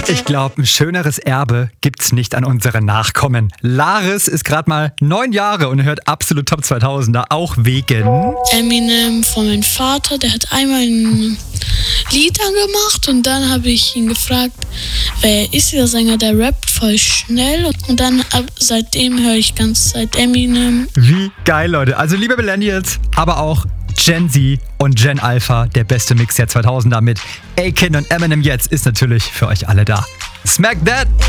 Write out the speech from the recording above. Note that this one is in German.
Ich glaube, ein schöneres Erbe gibt's nicht an unsere Nachkommen. Laris ist gerade mal 9 Jahre und hört absolut Top 2000er, auch wegen Eminem von meinem Vater, der hat einmal ein Lied angemacht und dann habe ich ihn gefragt, wer ist dieser Sänger, der rappt voll schnell und dann seitdem höre ich ganz Zeit Eminem. Wie geil, Leute. Also liebe Millennials, aber auch Gen Z und Gen Alpha, der beste Mix der 2000er mit A-Kin und Eminem jetzt ist natürlich für euch alle da. Smack that!